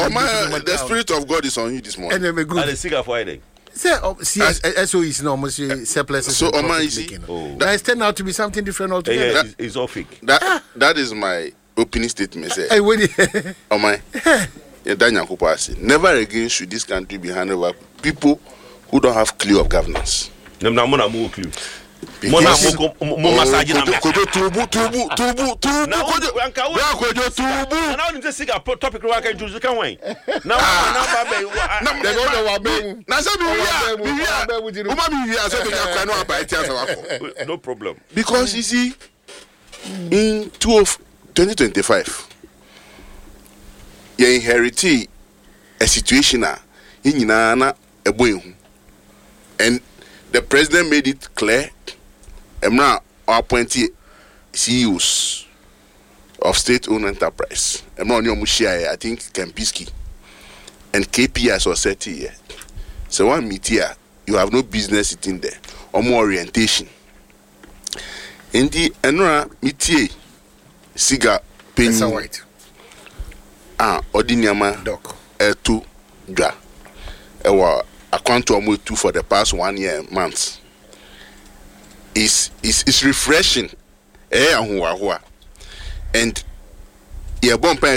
the Spirit of God is on you this morning. And the cigar Friday. SO is almost surplus. So, Oman, you see, that has turned out to be something different altogether. Yeah, it's all fake. That is my opening statement. Oman, never again should this country be handed over people who don't have clue of governance. No clue. Because no problem. Because you see, in 2025, you inherited a situation and the president made it clear. Emra appointed CEOs of state-owned enterprise. Emra on your mushia, I think Kempinski and KPIs was set here. So one meet here, you have no business sitting there or more orientation. In the Emra meet here, cigar penny white. Ordinama Doc. Two dra. I count to almost 2 for the past 1 year months. It's refreshing. And yeah,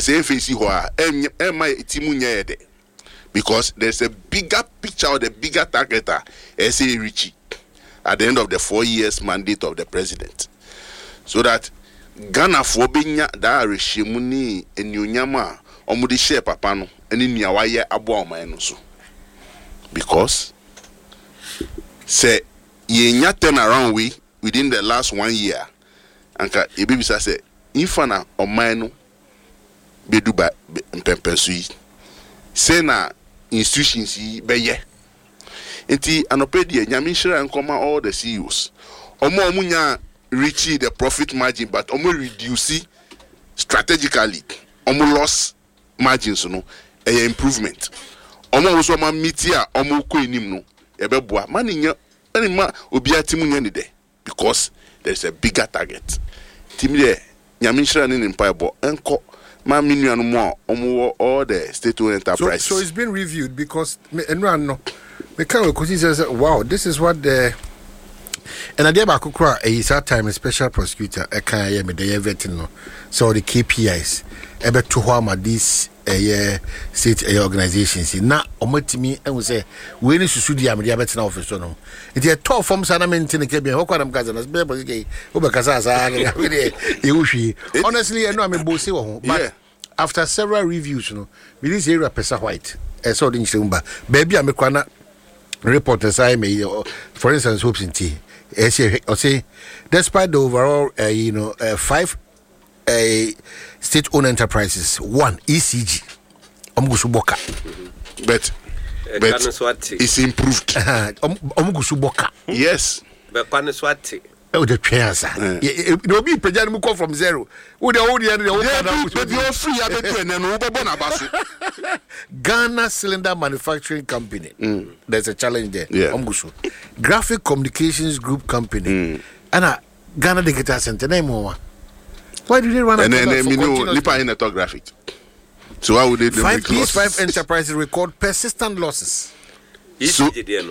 because there's a bigger picture of the bigger target S.A. Richie at the end of the 4 years mandate of the president. So that Ghana for being that regime and Yunyama omudi share papano and in Yawaye abo so. Because say ye turn around within the last 1 year, and a baby say infana or mine be do by pempensui. Say na institutions be ye. Enti anopedia nyamishra and come all the CEOs. Omo munya reach the profit margin, but omo reduce strategically. Omo loss margins no a improvement. Omo also ma metia omo ko enim no ebeboa maninya anima obi atimu nya ni de because there's a bigger target. Tim de nyamishra ni mpaibo enko ma minu anu mo omo all the state-owned enterprises. So it's been reviewed because enran no me can we says wow, this is what the and I deba kokra is that time a special prosecutor e kan ye me dey vetting no so the KPIs ebe to ho ama this state organizations na omatimi and say we ni susu dia me dia betina office no it is tough from sana maintain ke bien hokwa nam kaza na be ke obekasa asa e wuhwi honestly I know am bo say wo ho but after several reviews no me this area pesa white so the nchimba baby am kwa na reporters I me for instance hopes in tea say despite the overall 5 state-owned enterprises, 1 ECG Omgusuboka, but it's improved. Omgusuboka, yes, but Paniswati. Oh, the chance. It will be Pajamuko from zero. Would the old Ghana Cylinder Manufacturing Company. There's a challenge there. Omgusu. Graphic Communications Group Company. And Ghana Digital Center. Name more. Why do they run and then Lipa in the graphic? So how would they do these 5 enterprises record persistent losses? So,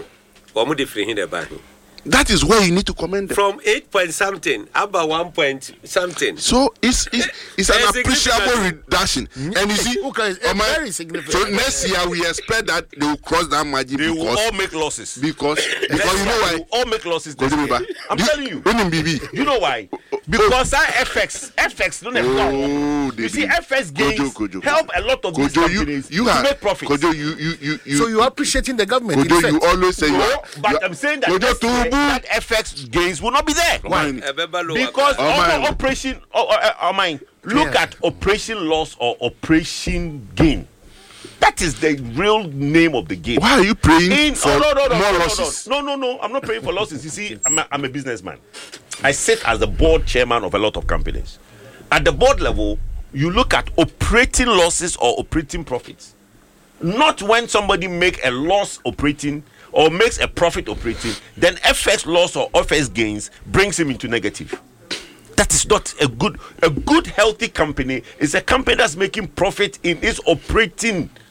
that is where you need to commend them. From 8 point something, about 1 point something. So it's an appreciable reduction. And you see, very significant. So next year we expect that they will cross that margin. They will all make losses. Because you know why? They will all make losses this year. I'm telling you. You know why? Because that FX don't have you see, FX gains help a lot of these companies to make profits. So you are appreciating the government. You always say but I'm saying that FX gains will not be there. Why? Because operation look at operation loss or operation gain. That is the real name of the game. Why are you praying for more losses? No. I'm not praying for losses. You see, I'm a businessman. I sit as the board chairman of a lot of companies. At the board level, you look at operating losses or operating profits. Not when somebody make a loss operating or makes a profit operating, then FX loss or FX gains brings him into negative. That is not a good healthy company is a company that's making profit in its operating